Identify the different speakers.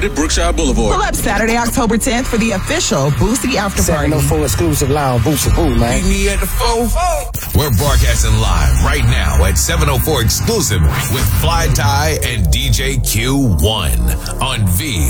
Speaker 1: 130 Brookshire Boulevard.
Speaker 2: Pull up Saturday, October 10th for the official Boosie After Party.
Speaker 3: 704 exclusive lounge, Boosie Boo, man.
Speaker 1: Meet me at the 4.
Speaker 4: We're broadcasting live right now at 704 exclusive with Fly Tie and DJ Q1 on V